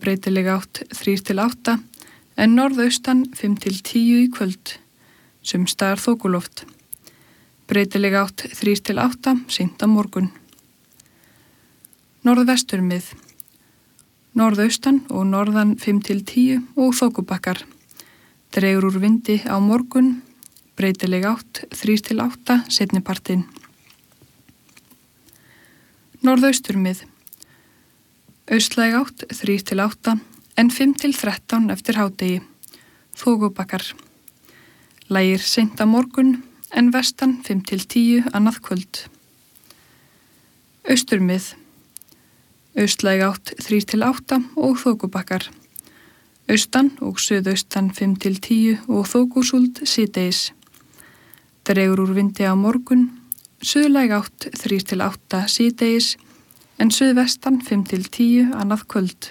breytileg átt 3-8 en norðaustan 5-10 í kvöld. Sums staðar þokuloft. Breytileg átt 3-8 seint á morgun. Norðvesturmið. Norðaustan og norðan 5-10 og þokubakkar. Dregur úr vindi á morgun. Breytileg átt 3-8 seinnipartinn. Norðausturmið. Austlæg átt 3-8 en 5-13 eftir hádegi. Þokubakkar. Lægir seint á morgun en vestan 5-10 annað kvöld. Austurmið. Austlæg átt 3-8 og þokubakkar. Austan og suðaustan 5-10 og þokusúld síðdegis. Dregur úr vindi á morgun. Suðlæg átt 3-8 síðdegis en suðvestan 5-10 annað kvöld.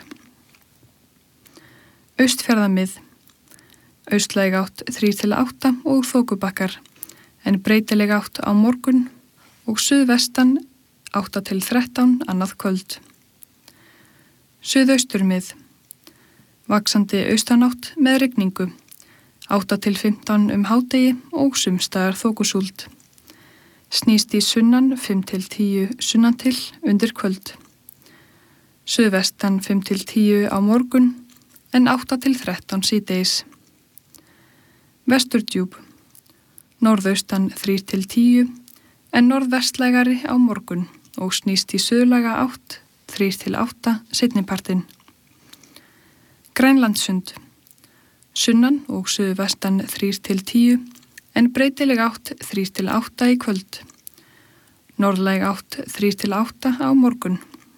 Austfjarðamið. Austlæg átt 3-8 og þokubakkar en breytileg átt á morgun og suðvestan 8-13 annað kvöld. Suðausturmið. Vaxandi austanátt með rigningu. 8-15 hádegi og sums staðar þokusúld. Snýst í sunnan 5-10 sunnan til undir kvöld. Suðvestan 5-10 á morgun en 8-13 síðdegis. Vesturdjúp. Norðaustan 3-10 en norðvestlægari á morgun og snýst í suðlæga átt 3-8 seinnipartinn. Grænlandssund. Sunnan og suðvestan 3-10 en breytileg átt 3-8 í kvöld. Norðlæg átt 3-8 á morgun.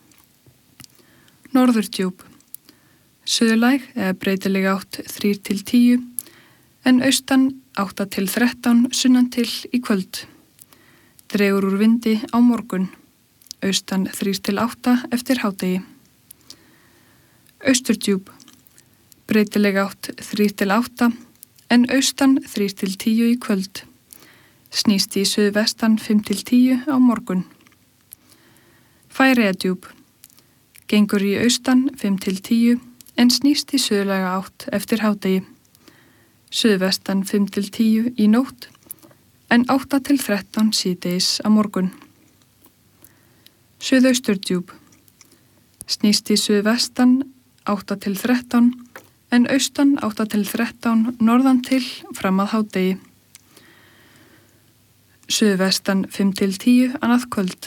Norðurdjúp. Suðlæg eða breytileg átt 3-10 en austan 8-13 sunnan til í kvöld. Dregur úr vindi á morgun. Austan 3-8 eftir hádegi. Austurdjúp. Breytileg átt 3-8 en austan 3-10 í kvöld. Snýst í suðvestan 5-10 á morgun. Færeyjadjúp. Gengur í austan 5-10 en snýst í suðlæga átt eftir hádegi. Suðvestan 5-10 í nótt en 8-13 síðdegis á morgun. Suðausturdjúp. Snýst í suðvestan 8-13 en austan 8-13 norðan til fram að hádegi. Suðvestan 5-10 annað kvöld.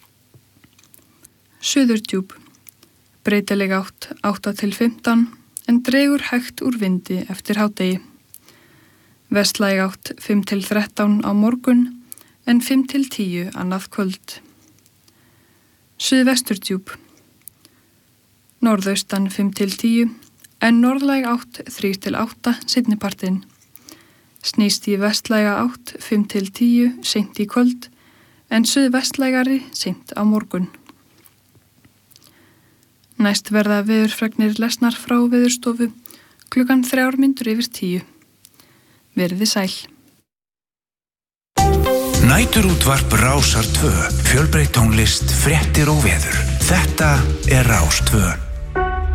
Suðurdjúp. Breytileg átt 8-15 en dregur hægt úr vindi eftir hádegi. Vestlæg átt 5-13 á morgun en 5-10 annað kvöld. Suðvesturdjúp. Norðaustan 5-10 en norðlæg átt 3-8 seinnipartinn. Snýst í vestlæga átt 5-10 seint í kvöld en suðvestlægari seint á morgun. Næst verða veðurfregnir lesnar frá Veðurstofu klukkan 9:03. Verið sæl. Næturútvarp Rásar 2. Fjölbreytt tónlist, fréttir og veður. Þetta er Rás 2.